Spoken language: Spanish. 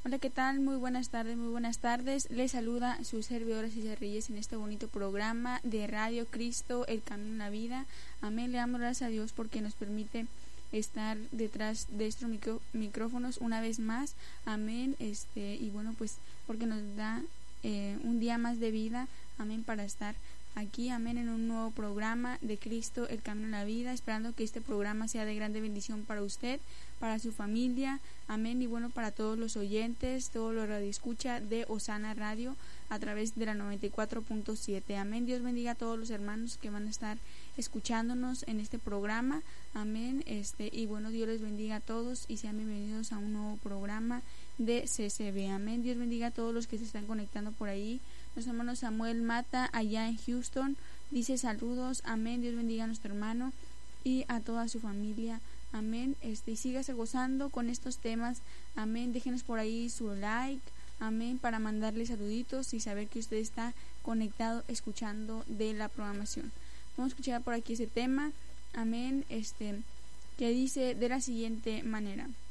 Hola, ¿qué tal? Muy buenas tardes, muy buenas tardes. Les saluda su servidora César Reyes en este bonito programa de Radio Cristo, el Camino a la Vida. Amén, le damos gracias a Dios porque nos permite estar detrás de estos micrófonos una vez más. Amén, y bueno, pues porque nos da un día más de vida, amén, para estar aquí, amén, en un nuevo programa de Cristo, el Camino a la Vida, esperando que este programa sea de grande bendición para usted, para su familia, amén, y bueno, para todos los oyentes, todos los radioescucha de Osana Radio a través de la 94.7, amén. Dios bendiga a todos los hermanos que van a estar escuchándonos en este programa, amén, y bueno, Dios les bendiga a todos y sean bienvenidos a un nuevo programa de CCB, amén. Dios bendiga a todos los que se están conectando por ahí. Nuestro hermano Samuel Mata allá en Houston dice saludos, amén. Dios bendiga a nuestro hermano y a toda su familia, amén. Y sígase gozando con estos temas, amén. Déjenos por ahí su like, amén, para mandarle saluditos y saber que usted está conectado escuchando de la programación. Vamos a escuchar por aquí ese tema, amén, que dice de la siguiente manera: